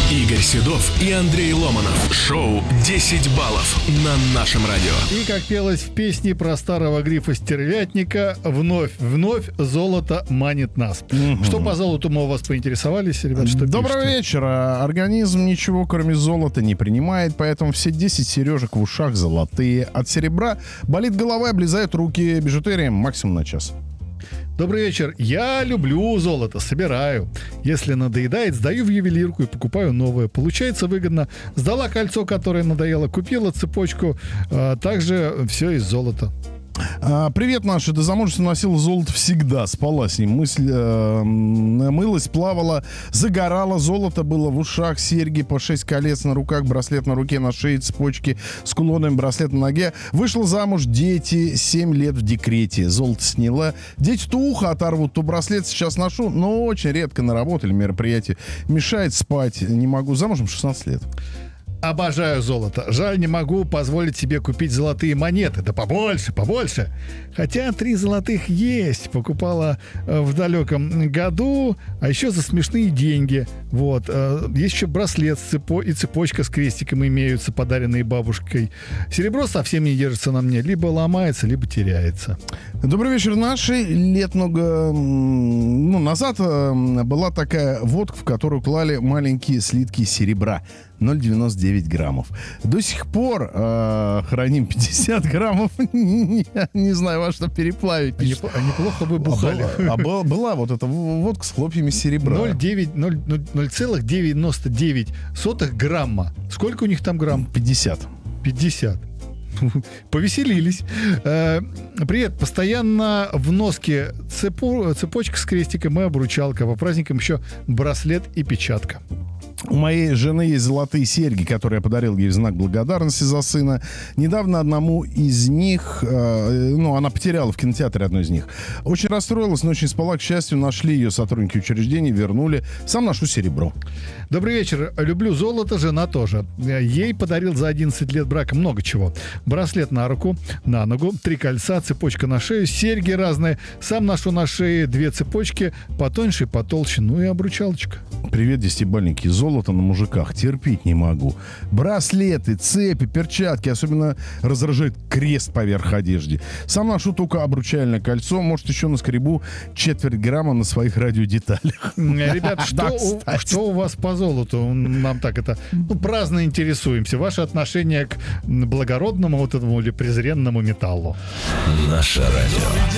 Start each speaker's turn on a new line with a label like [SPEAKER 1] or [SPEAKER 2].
[SPEAKER 1] Игорь Седов и Андрей Ломанов. Шоу «10 баллов» на нашем радио.
[SPEAKER 2] И как пелось в песне про старого грифа-стервятника, вновь золото манит нас. Что по золоту мы у вас поинтересовались, ребят? Что
[SPEAKER 3] Доброго
[SPEAKER 2] пишете?
[SPEAKER 3] вечера. Организм ничего, кроме золота, не принимает, поэтому все 10 сережек в ушах золотые. От серебра болит голова, облизают руки. Бижутерия максимум на час.
[SPEAKER 2] Добрый вечер. Я люблю золото, собираю. Если надоедает, сдаю в ювелирку и покупаю новое. Получается выгодно. Сдала кольцо, которое надоело, купила цепочку. Также все из золота.
[SPEAKER 3] Привет, Наша. До замужества носила золото всегда. Спала с ним. Мылась, плавала, загорала. Золото было в ушах, серьги по 6 колец на руках, браслет на руке, на шее, цепочки с кулонами, браслет на ноге. Вышла замуж, дети, 7 лет в декрете. Золото сняла. Дети то ухо оторвут, то браслет сейчас ношу, но очень редко на работу или мероприятие. Мешает спать. Не могу. Замужем 16 лет.
[SPEAKER 2] Обожаю золото. Жаль, не могу позволить себе купить золотые монеты. Да побольше. Хотя 3 золотых есть. Покупала в далеком году, а еще за смешные деньги. Вот. Есть еще браслет и цепочка с крестиком имеются, подаренные бабушкой. Серебро совсем не держится на мне. Либо ломается, либо теряется.
[SPEAKER 3] Добрый вечер, наши. Лет много назад была такая водка, в которую клали маленькие слитки серебра. 0,99 граммов. До сих пор храним 50 граммов. Не знаю, во что переплавить.
[SPEAKER 2] А неплохо бы бухали.
[SPEAKER 3] Была вот эта водка с хлопьями серебра.
[SPEAKER 2] 0,99 грамма. Сколько у них там грамм?
[SPEAKER 3] 50.
[SPEAKER 2] 50. Повеселились. Привет. Постоянно в носке цепочка с крестиком и обручалка. По праздникам еще браслет и печатка.
[SPEAKER 3] У моей жены есть золотые серьги, которые я подарил ей в знак благодарности за сына. Недавно одному из них, она потеряла в кинотеатре одну из них. Очень расстроилась, но очень спала. К счастью, нашли ее сотрудники учреждения, вернули. Сам ношу серебро.
[SPEAKER 2] Добрый вечер. Люблю золото, жена тоже. Ей подарил за 11 лет брака много чего. Браслет на руку, на ногу, 3 кольца, цепочка на шею, серьги разные. Сам ношу на шее 2 цепочки, потоньше и потолще, и обручалочка.
[SPEAKER 3] Привет, десятибальники. Золото на мужиках терпеть не могу. Браслеты, цепи, перчатки. Особенно раздражает крест поверх одежды. Сам ношу только обручальное кольцо. Может, еще наскребу 1/4 грамма на своих радиодеталях.
[SPEAKER 2] Ребят, что у вас по золоту? Нам так это праздно интересуемся. Ваше отношение к благородному вот этому или презренному металлу?
[SPEAKER 1] Наше радио.